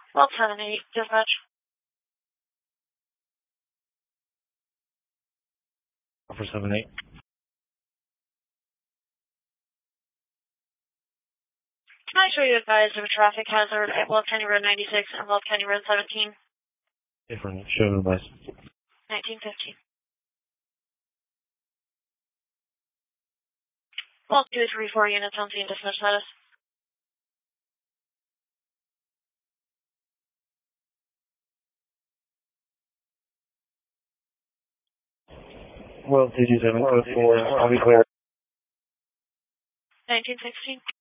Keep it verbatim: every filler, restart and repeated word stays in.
Well, seven eight, dispatch. For seven eight. Can I show you advise of a traffic hazard at Weld County Road ninety-six and Weld County Road seventeen? Different. Show the advice. nineteen fifteen. Weld two three four units on scene, dispatch status. Well, two two seven oh four, I'll be clear. nineteen sixteen.